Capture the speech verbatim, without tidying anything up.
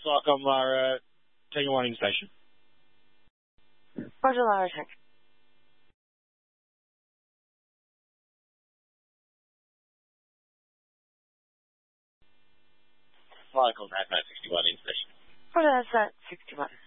Flycom are uh, taking one in station. Roger, Lara Tank. Flycom, Hazmat sixty-one in station. Roger, Hazmat sixty-one.